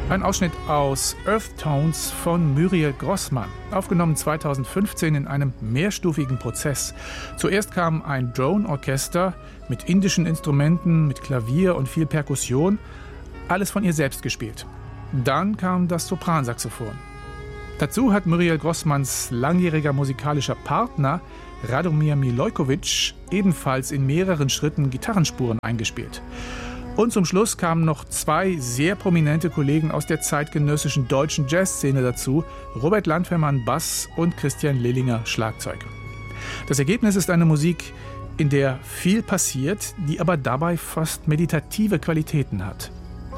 Ein Ausschnitt aus Earth Tones von Muriel Grossmann, aufgenommen 2015 in einem mehrstufigen Prozess. Zuerst kam ein Drone-Orchester mit indischen Instrumenten, mit Klavier und viel Perkussion, alles von ihr selbst gespielt. Dann kam das Sopransaxophon. Dazu hat Muriel Grossmanns langjähriger musikalischer Partner Radomir Milojkovic ebenfalls in mehreren Schritten Gitarrenspuren eingespielt. Und zum Schluss kamen noch zwei sehr prominente Kollegen aus der zeitgenössischen deutschen Jazzszene dazu, Robert Landwehrmann Bass und Christian Lillinger Schlagzeug. Das Ergebnis ist eine Musik, in der viel passiert, die aber dabei fast meditative Qualitäten hat.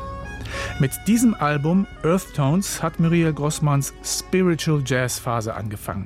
Mit diesem Album Earth Tones hat Muriel Grossmanns Spiritual Jazz Phase angefangen.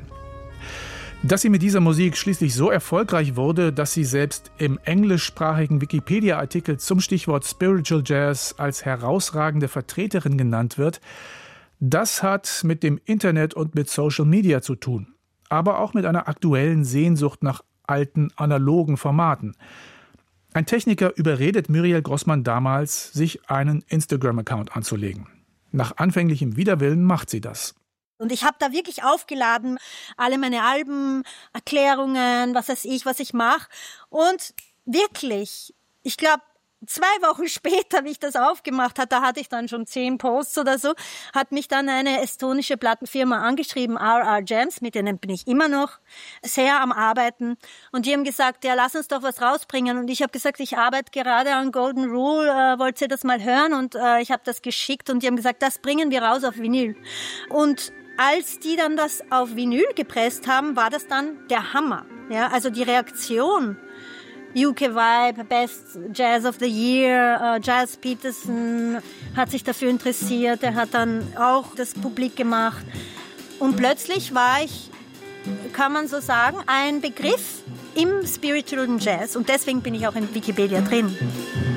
Dass sie mit dieser Musik schließlich so erfolgreich wurde, dass sie selbst im englischsprachigen Wikipedia-Artikel zum Stichwort Spiritual Jazz als herausragende Vertreterin genannt wird, das hat mit dem Internet und mit Social Media zu tun, aber auch mit einer aktuellen Sehnsucht nach alten, analogen Formaten. Ein Techniker überredet Muriel Grossmann damals, sich einen Instagram-Account anzulegen. Nach anfänglichem Widerwillen macht sie das. Und ich habe da wirklich aufgeladen, alle meine Alben, Erklärungen, was weiß ich, was ich mache. Und wirklich, ich glaube, 2 Wochen später, wie ich das aufgemacht habe, da hatte ich dann schon 10 Posts oder so, hat mich dann eine estonische Plattenfirma angeschrieben, RR Gems, mit denen bin ich immer noch sehr am Arbeiten. Und die haben gesagt, ja, lass uns doch was rausbringen. Und ich habe gesagt, ich arbeite gerade an Golden Rule, wollt ihr das mal hören? Und ich habe das geschickt und die haben gesagt, das bringen wir raus auf Vinyl. Und als die dann das auf Vinyl gepresst haben, war das dann der Hammer. Ja, also die Reaktion. UK Vibe, Best Jazz of the Year, Giles Peterson hat sich dafür interessiert, er hat dann auch das publik gemacht. Und plötzlich war ich, kann man so sagen, ein Begriff im spirituellen Jazz. Und deswegen bin ich auch in Wikipedia drin.